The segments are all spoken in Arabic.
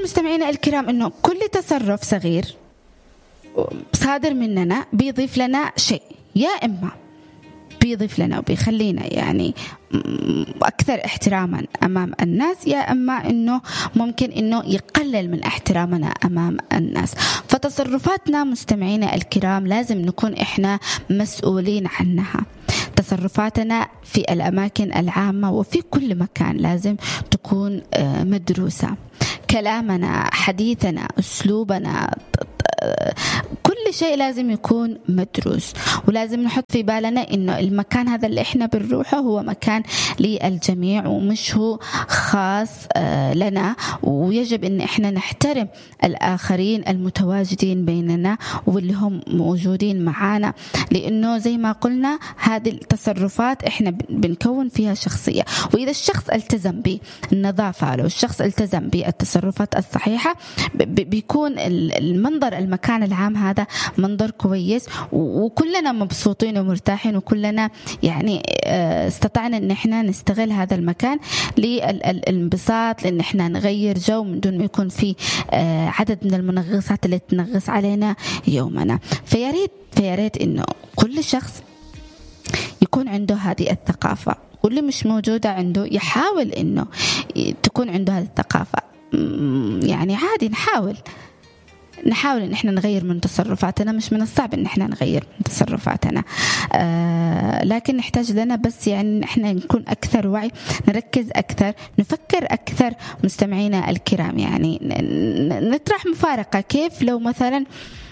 مستمعينا الكرام أنه كل تصرف صغير صادر مننا بيضيف لنا شيء، يا إما بيضيف لنا وبيخلينا يعني أكثر احتراما أمام الناس، يا أما أنه ممكن أنه يقلل من احترامنا أمام الناس. فتصرفاتنا مستمعينا الكرام لازم نكون إحنا مسؤولين عنها. تصرفاتنا في الأماكن العامة وفي كل مكان لازم تكون مدروسة. كلامنا، حديثنا، أسلوبنا، كل شيء لازم يكون مدروس، ولازم نحط في بالنا إنه المكان هذا اللي إحنا بنروحه هو مكان للجميع ومش هو خاص لنا، ويجب إن إحنا نحترم الآخرين المتواجدين بيننا واللي هم موجودين معانا، لأنه زي ما قلنا هذه التصرفات إحنا بنكون فيها شخصية. وإذا الشخص التزم بالنظافة، لو الشخص التزم بالتصرفات الصحيحة، بيكون المنظر المكان العام هذا منظر كويس، وكلنا مبسوطين ومرتاحين، وكلنا يعني استطعنا ان احنا نستغل هذا المكان للانبساط، لان احنا نغير جو من دون ما يكون في عدد من المنغصات اللي تنغص علينا يومنا. فيا ريت انه كل شخص يكون عنده هذه الثقافة، واللي مش موجودة عنده يحاول انه تكون عنده هذه الثقافة. يعني عادي نحاول ان احنا نغير من تصرفاتنا، مش من الصعب ان احنا نغير من تصرفاتنا، لكن نحتاج لنا بس يعني احنا نكون اكثر وعي، نركز اكثر، نفكر اكثر. مستمعينا الكرام، يعني نطرح مفارقة. كيف لو مثلا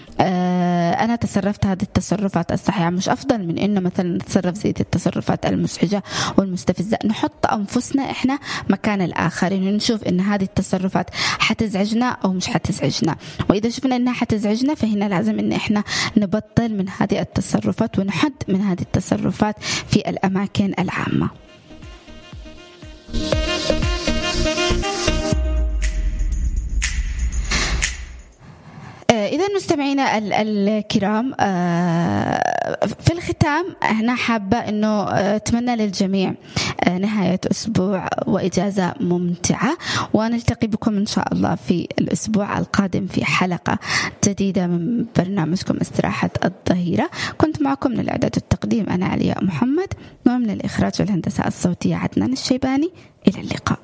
أنا تصرفت هذه التصرفات الصحيحة، مش أفضل من إنه مثلا نتصرف زي التصرفات المزعجة والمستفزة؟ نحط أنفسنا إحنا مكان الآخرين ونشوف إن هذه التصرفات حتزعجنا أو مش حتزعجنا، وإذا شفنا إنها حتزعجنا فهنا لازم إن إحنا نبطل من هذه التصرفات ونحد من هذه التصرفات في الأماكن العامة. إذا مستمعينا الكرام، في الختام أنا حابة أنه أتمنى للجميع نهاية أسبوع وإجازة ممتعة، ونلتقي بكم إن شاء الله في الأسبوع القادم في حلقة جديدة من برنامجكم استراحة الظهيرة. كنت معكم من الإعداد والتقديم أنا علياء محمد، ومن الإخراج والهندسة الصوتية عدنان الشيباني. إلى اللقاء.